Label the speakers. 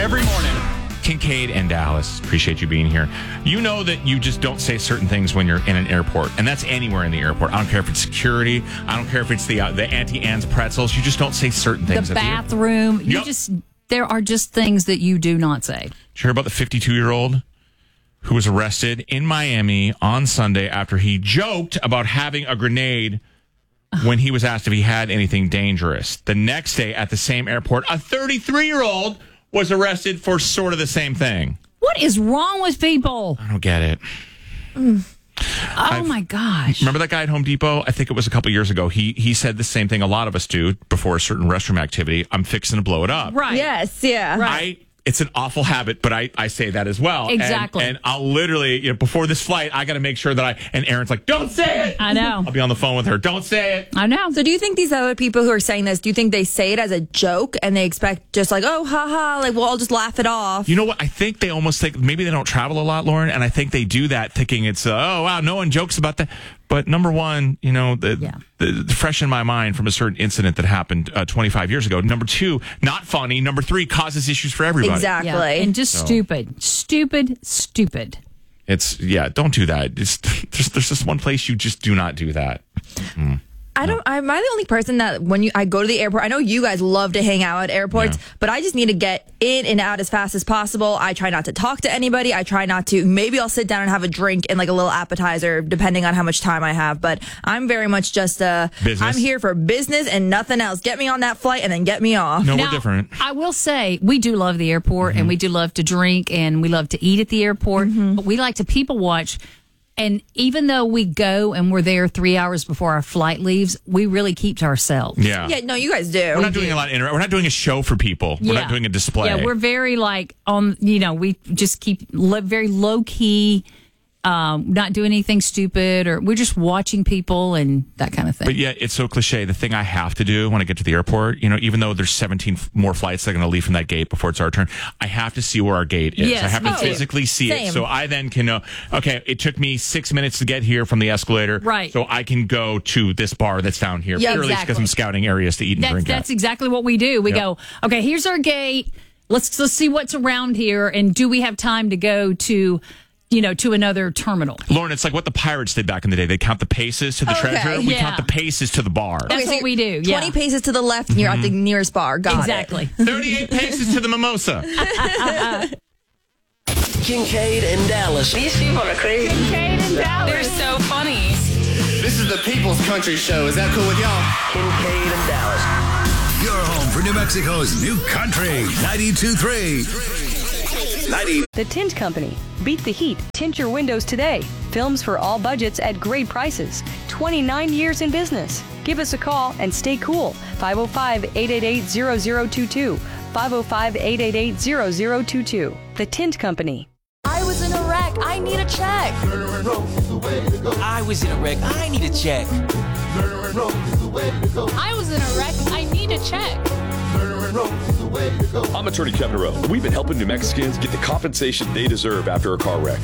Speaker 1: every morning.
Speaker 2: Kincaid and Dallas, appreciate you being here. You know that you just don't say certain things when you're in an airport, and that's anywhere in the airport. I don't care if it's security. I don't care if it's the Auntie Anne's pretzels. You just don't say certain things.
Speaker 3: The bathroom.
Speaker 2: Yep.
Speaker 3: There are just things that you do not say.
Speaker 2: Did you hear about the 52-year-old who was arrested in Miami on Sunday after he joked about having a grenade when he was asked if he had anything dangerous? The next day at the same airport, a 33-year-old was arrested for sort of the same thing.
Speaker 3: What is wrong with people?
Speaker 2: I don't get it.
Speaker 3: Oh, my gosh.
Speaker 2: Remember that guy at Home Depot? I think it was a couple years ago. He said the same thing a lot of us do before a certain restroom activity. I'm fixing to blow it up.
Speaker 3: Right.
Speaker 4: Yes, yeah.
Speaker 3: Right.
Speaker 2: It's an awful habit, but I say that as well.
Speaker 3: Exactly.
Speaker 2: And I'll literally, before this flight, I got to make sure that and Erin's like, don't say it.
Speaker 3: I know.
Speaker 2: I'll be on the phone with her. Don't say it.
Speaker 3: I know.
Speaker 4: So do you think these other people who are saying this, do you think they say it as a joke and they expect just like, oh, haha, like, well, I'll just laugh it off?
Speaker 2: You know what? I think they almost think maybe they don't travel a lot, Lauren, and I think they do that thinking it's, oh, wow, no one jokes about that. But number one, the fresh in my mind from a certain incident that happened 25 years ago. Number two, not funny. Number three, causes issues for everybody.
Speaker 4: Exactly.
Speaker 3: Yeah. And just stupid. Stupid.
Speaker 2: It's, don't do that. There's just one place you just do not do that. Mm.
Speaker 4: Am I the only person that when I go to the airport, I know you guys love to hang out at airports, but I just need to get in and out as fast as possible. I try not to talk to anybody. I try not to, maybe I'll sit down and have a drink and like a little appetizer, depending on how much time I have. But I'm very much just
Speaker 2: business.
Speaker 4: I'm here for business and nothing else. Get me on that flight and then get me off.
Speaker 2: No,
Speaker 3: Now,
Speaker 2: we're different.
Speaker 3: I will say we do love the airport and we do love to drink and we love to eat at the airport. But we like to people watch. And even though we go and we're there 3 hours before our flight leaves, we really keep to ourselves.
Speaker 2: Yeah.
Speaker 4: Yeah, no, you guys do.
Speaker 2: We're not doing a lot of we're not doing a show for people. We're not doing a display.
Speaker 3: Yeah, we're very we just keep very low key, not doing anything stupid, or we're just watching people and that kind of thing.
Speaker 2: But yeah, it's so cliche. The thing I have to do when I get to the airport, even though there's 17 more flights that are going to leave from that gate before it's our turn, I have to see where our gate is.
Speaker 3: Yes,
Speaker 2: I have to
Speaker 3: me too.
Speaker 2: physically see
Speaker 4: Same.
Speaker 2: it. So I then can know, okay, it took me 6 minutes to get here from the escalator.
Speaker 3: Right.
Speaker 2: So I can go to this bar that's down here.
Speaker 4: Yeah,
Speaker 2: purely because
Speaker 3: exactly.
Speaker 2: I'm scouting areas to eat and drink
Speaker 3: That's
Speaker 2: at.
Speaker 3: exactly what we do. We
Speaker 2: Yep.
Speaker 3: go, okay, here's our gate. Let's see what's around here, and do we have time to go to another terminal?
Speaker 2: Lauren, it's like what the pirates did back in the day. They count the paces to the
Speaker 4: Okay,
Speaker 2: treasure. We
Speaker 3: yeah.
Speaker 2: count the paces to the bar.
Speaker 3: That's
Speaker 4: so
Speaker 3: what we do.
Speaker 4: 20 paces to the left and you're at the nearest bar. Got
Speaker 3: Exactly.
Speaker 4: it.
Speaker 2: 38 paces to the mimosa.
Speaker 5: Kincaid and Dallas.
Speaker 6: These people are crazy.
Speaker 7: Kincaid and Dallas.
Speaker 6: They're so funny.
Speaker 1: This is the People's Country Show. Is that cool with y'all?
Speaker 5: Kincaid and Dallas.
Speaker 8: Your home for New Mexico's new country. 92.3.
Speaker 9: The Tint Company. Beat the heat. Tint your windows today. Films for all budgets at great prices. 29 years in business. Give us a call and stay cool. 505-888-0022. 505-888-0022. The Tint Company.
Speaker 7: I was in a wreck. I need a check.
Speaker 5: I was in a wreck. I need a check.
Speaker 7: I was in a wreck. I need a check.
Speaker 10: I'm attorney Kevin Rowe. We've been helping New Mexicans get the compensation they deserve after a car wreck.